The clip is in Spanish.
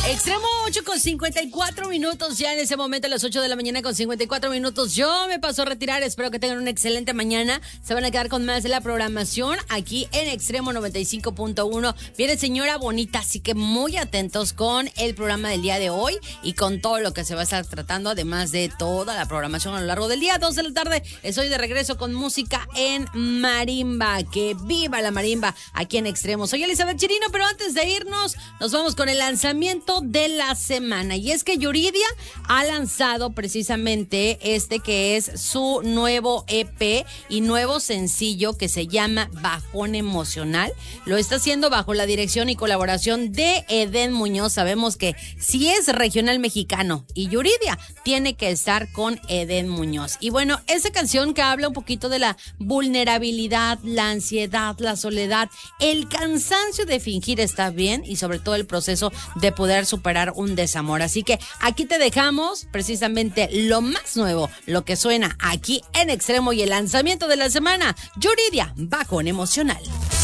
Extremo 8 con 54 minutos, ya en ese momento a las 8 de la mañana con 54 minutos. Yo me paso a retirar, espero que tengan una excelente mañana. Se van a quedar con más de la programación aquí en Extremo 95.1. Viene señora bonita, así que muy atentos con el programa del día de hoy y con todo lo que se va a estar tratando, además de toda la programación a lo largo del día. 2 de la tarde, estoy de regreso con música en marimba. Que viva la marimba aquí en Extremo. Soy Elizabeth Chirino, pero antes de irnos, nos vamos con el lanzamiento de la semana, y es que Yuridia ha lanzado precisamente que es su nuevo EP y nuevo sencillo que se llama Bajón Emocional. Lo está haciendo bajo la dirección y colaboración de Edén Muñoz. Sabemos que si es regional mexicano y Yuridia tiene que estar con Edén Muñoz. Y bueno, esa canción que habla un poquito de la vulnerabilidad, la ansiedad, la soledad, el cansancio de fingir estar bien y sobre todo el proceso de poder superar un desamor. Así que aquí te dejamos precisamente lo más nuevo, lo que suena aquí en Extremo y el lanzamiento de la semana, Yuridia, Bajón Emocional.